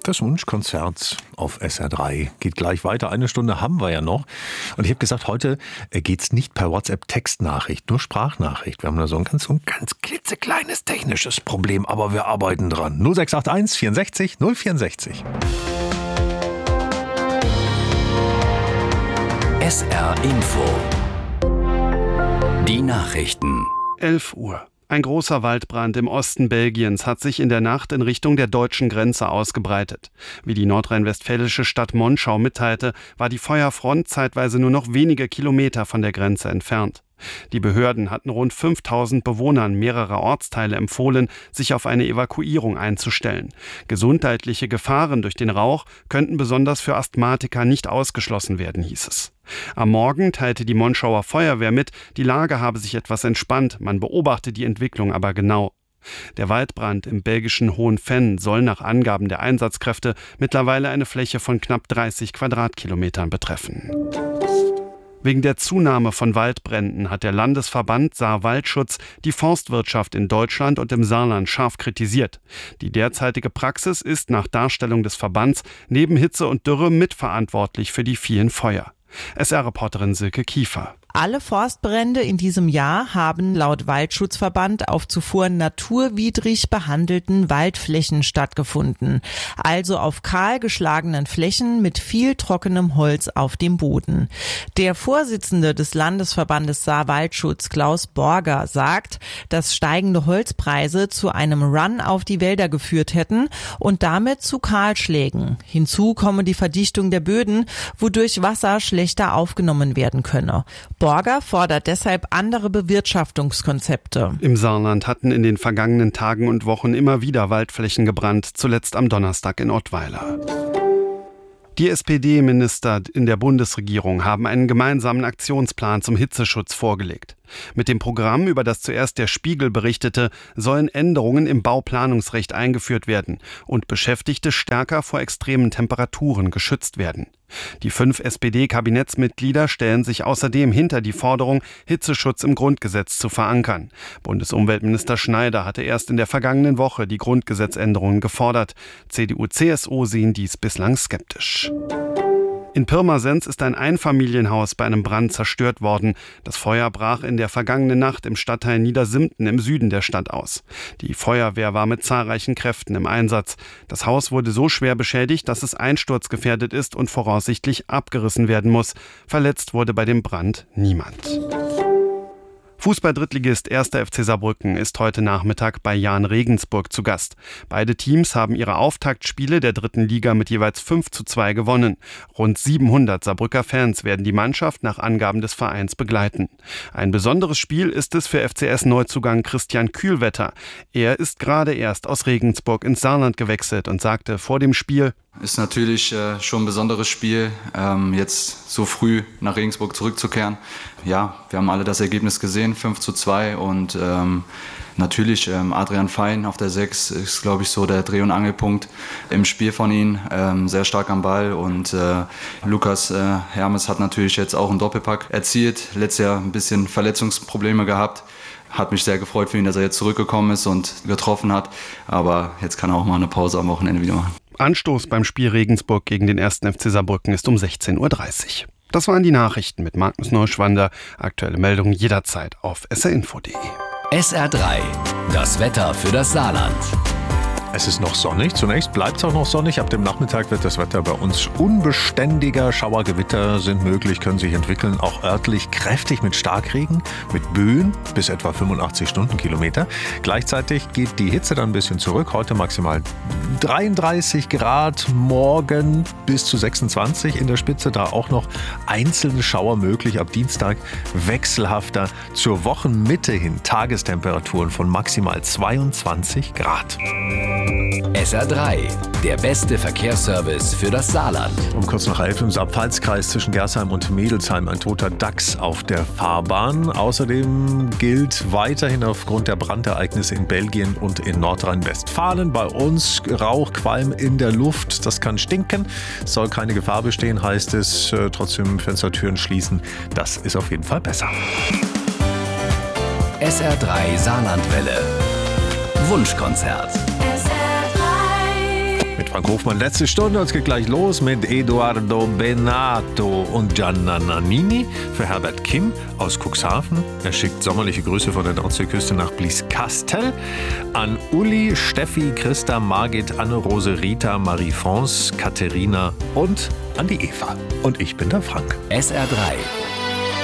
Das Wunschkonzert auf SR3 geht gleich weiter. 1 Stunde haben wir ja noch. Und ich habe gesagt, heute geht's nicht per WhatsApp-Textnachricht, nur Sprachnachricht. Wir haben da so ein ganz klitzekleines technisches Problem, aber wir arbeiten dran. 0681 64 064. SR Info. Die Nachrichten. 11 Uhr. Ein großer Waldbrand im Osten Belgiens hat sich in der Nacht in Richtung der deutschen Grenze ausgebreitet. Wie die nordrhein-westfälische Stadt Monschau mitteilte, war die Feuerfront zeitweise nur noch wenige Kilometer von der Grenze entfernt. Die Behörden hatten rund 5000 Bewohnern mehrerer Ortsteile empfohlen, sich auf eine Evakuierung einzustellen. Gesundheitliche Gefahren durch den Rauch könnten besonders für Asthmatiker nicht ausgeschlossen werden, hieß es. Am Morgen teilte die Monschauer Feuerwehr mit, die Lage habe sich etwas entspannt, man beobachte die Entwicklung aber genau. Der Waldbrand im belgischen Hohenfenn soll nach Angaben der Einsatzkräfte mittlerweile eine Fläche von knapp 30 Quadratkilometern betreffen. Wegen der Zunahme von Waldbränden hat der Landesverband Saar-Waldschutz die Forstwirtschaft in Deutschland und im Saarland scharf kritisiert. Die derzeitige Praxis ist nach Darstellung des Verbands neben Hitze und Dürre mitverantwortlich für die vielen Feuer. SR-Reporterin Silke Kiefer. Alle Forstbrände in diesem Jahr haben laut Waldschutzverband auf zuvor naturwidrig behandelten Waldflächen stattgefunden, also auf kahl geschlagenen Flächen mit viel trockenem Holz auf dem Boden. Der Vorsitzende des Landesverbandes Saar-Waldschutz, Klaus Borger, sagt, dass steigende Holzpreise zu einem Run auf die Wälder geführt hätten und damit zu Kahlschlägen. Hinzu komme die Verdichtung der Böden, wodurch Wasser schlechter aufgenommen werden könne. Borger fordert deshalb andere Bewirtschaftungskonzepte. Im Saarland hatten in den vergangenen Tagen und Wochen immer wieder Waldflächen gebrannt, zuletzt am Donnerstag in Ottweiler. Die SPD-Minister in der Bundesregierung haben einen gemeinsamen Aktionsplan zum Hitzeschutz vorgelegt. Mit dem Programm, über das zuerst der Spiegel berichtete, sollen Änderungen im Bauplanungsrecht eingeführt werden und Beschäftigte stärker vor extremen Temperaturen geschützt werden. Die 5 SPD-Kabinettsmitglieder stellen sich außerdem hinter die Forderung, Hitzeschutz im Grundgesetz zu verankern. Bundesumweltminister Schneider hatte erst in der vergangenen Woche die Grundgesetzänderungen gefordert. CDU, CSU sehen dies bislang skeptisch. In Pirmasens ist ein Einfamilienhaus bei einem Brand zerstört worden. Das Feuer brach in der vergangenen Nacht im Stadtteil Niedersimpten im Süden der Stadt aus. Die Feuerwehr war mit zahlreichen Kräften im Einsatz. Das Haus wurde so schwer beschädigt, dass es einsturzgefährdet ist und voraussichtlich abgerissen werden muss. Verletzt wurde bei dem Brand niemand. Fußball-Drittligist 1. FC Saarbrücken ist heute Nachmittag bei Jahn Regensburg zu Gast. Beide Teams haben ihre Auftaktspiele der 3. Liga mit jeweils 5:2 gewonnen. Rund 700 Saarbrücker Fans werden die Mannschaft nach Angaben des Vereins begleiten. Ein besonderes Spiel ist es für FCS-Neuzugang Christian Kühlwetter. Er ist gerade erst aus Regensburg ins Saarland gewechselt und sagte vor dem Spiel: Ist natürlich schon ein besonderes Spiel, jetzt so früh nach Regensburg zurückzukehren. Ja, wir haben alle das Ergebnis gesehen, 5:2 und natürlich Adrian Fein auf der 6 ist, glaube ich, so der Dreh- und Angelpunkt im Spiel von ihm, sehr stark am Ball und Lukas Hermes hat natürlich jetzt auch einen Doppelpack erzielt, letztes Jahr ein bisschen Verletzungsprobleme gehabt. Hat mich sehr gefreut für ihn, dass er jetzt zurückgekommen ist und getroffen hat, aber jetzt kann er auch mal eine Pause am Wochenende wieder machen. Anstoß beim Spiel Regensburg gegen den 1. FC Saarbrücken ist um 16:30 Uhr. Das waren die Nachrichten mit Magnus Neuschwander. Aktuelle Meldungen jederzeit auf srinfo.de. SR3, das Wetter für das Saarland. Es ist noch sonnig. Zunächst bleibt es auch noch sonnig. Ab dem Nachmittag wird das Wetter bei uns unbeständiger. Schauergewitter sind möglich, können sich entwickeln. Auch örtlich kräftig mit Starkregen, mit Böen bis etwa 85 Stundenkilometer. Gleichzeitig geht die Hitze dann ein bisschen zurück. Heute maximal 33 Grad, morgen bis zu 26 in der Spitze. Da auch noch einzelne Schauer möglich. Ab Dienstag wechselhafter. Zur Wochenmitte hin Tagestemperaturen von maximal 22 Grad. SR3, der beste Verkehrsservice für das Saarland. Um kurz nach 11 im Saar-Pfalz-Kreis zwischen Gersheim und Mädelsheim ein toter Dachs auf der Fahrbahn. Außerdem gilt weiterhin aufgrund der Brandereignisse in Belgien und in Nordrhein-Westfalen bei uns Rauch, Qualm in der Luft. Das kann stinken. Es soll keine Gefahr bestehen, heißt es. Trotzdem Fenstertüren schließen. Das ist auf jeden Fall besser. SR3 Saarlandwelle. Wunschkonzert. Frank Hofmann, letzte Stunde. Es geht gleich los mit Eduardo Benato und Gianna Nannini für Herbert Kim aus Cuxhaven. Er schickt sommerliche Grüße von der Nordseeküste nach Blieskastel an Uli, Steffi, Christa, Margit, Anne-Rose, Rita, Marie-France, Katharina und an die Eva. Und ich bin der Frank. SR3